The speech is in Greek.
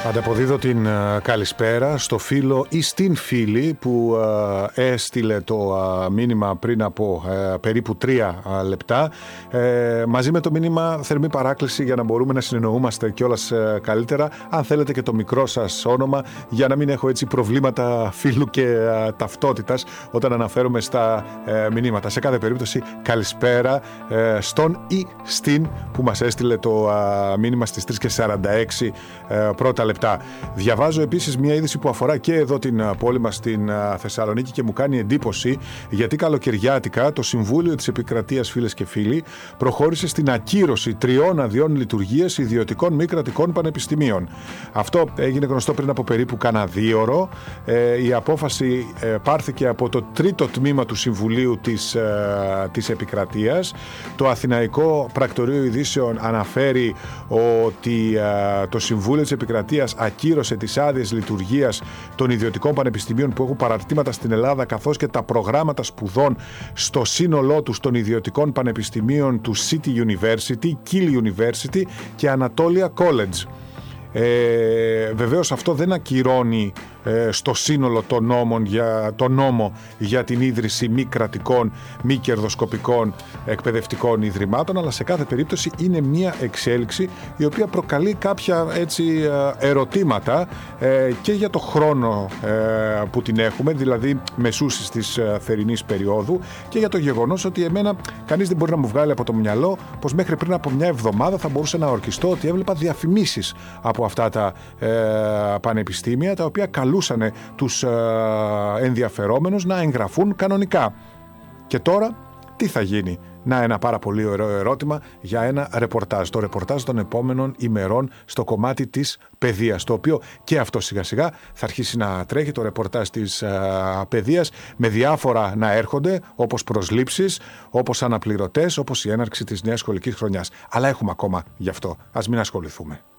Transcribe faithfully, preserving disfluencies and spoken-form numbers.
Ανταποδίδω την uh, καλησπέρα στο φίλο ή στην φίλη που uh, έστειλε το uh, μήνυμα πριν από uh, περίπου τρία uh, λεπτά. Uh, μαζί με το μήνυμα θερμή παράκληση για να μπορούμε να συνεννοούμαστε κιόλας uh, καλύτερα. Αν θέλετε και το μικρό σας όνομα, για να μην έχω έτσι προβλήματα φίλου και uh, ταυτότητας όταν αναφέρομαι στα uh, μηνύματα. Σε κάθε περίπτωση καλησπέρα uh, στον ή στην που μας έστειλε το uh, μήνυμα στις τρεις και σαράντα έξι uh, πρώτα λεπτά. Διαβάζω επίσης μια είδηση που αφορά και εδώ την πόλη μας στην Θεσσαλονίκη και μου κάνει εντύπωση, γιατί καλοκαιριάτικα το Συμβούλιο της Επικρατείας, φίλες και φίλοι, προχώρησε στην ακύρωση τριών αδειών λειτουργίας ιδιωτικών μη κρατικών πανεπιστημίων. Αυτό έγινε γνωστό πριν από περίπου κάνα δίωρο. Ε, η απόφαση ε, πάρθηκε από το τρίτο τμήμα του Συμβουλίου της, ε, της Επικρατείας. Το Αθηναϊκό Πρακτορείο Ειδήσεων αναφέρει ότι ε, το Συμβούλιο της Επικρατείας ακύρωσε τις άδειες λειτουργίας των ιδιωτικών πανεπιστημίων που έχουν παραρτήματα στην Ελλάδα, καθώς και τα προγράμματα σπουδών στο σύνολό τους των ιδιωτικών πανεπιστημίων του City University, Kiel University και Anatolia College. Ε, βεβαίως αυτό δεν ακυρώνει ε, στο σύνολο των νόμων για, το νόμο για την ίδρυση μη κρατικών, μη κερδοσκοπικών εκπαιδευτικών ιδρυμάτων, αλλά σε κάθε περίπτωση είναι μια εξέλιξη η οποία προκαλεί κάποια έτσι ερωτήματα ε, και για το χρόνο ε, που την έχουμε, δηλαδή μεσούσης της ε, θερινής περίοδου, και για το γεγονός ότι εμένα κανείς δεν μπορεί να μου βγάλει από το μυαλό πως μέχρι πριν από μια εβδομάδα θα μπορούσε να ορκιστώ ότι έβλεπα διαφημίσεις από αυτά τα ε, πανεπιστήμια, τα οποία καλούσαν τους ε, ενδιαφερόμενους να εγγραφούν κανονικά. Και τώρα τι θα γίνει? Να, ένα πάρα πολύ ωραίο ερώτημα για ένα ρεπορτάζ. Το ρεπορτάζ των επόμενων ημερών στο κομμάτι της παιδείας, το οποίο και αυτό σιγά σιγά θα αρχίσει να τρέχει, το ρεπορτάζ της α, παιδείας, με διάφορα να έρχονται, όπως προσλήψεις, όπως αναπληρωτές, όπως η έναρξη της νέας σχολικής χρονιάς. Αλλά έχουμε ακόμα γι' αυτό. Ας μην ασχοληθούμε.